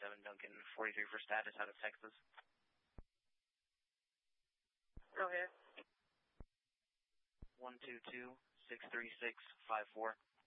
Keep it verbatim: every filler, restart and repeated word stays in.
seven Duncan, forty-three for status out of Texas. Go ahead. one two two, six three six, five four.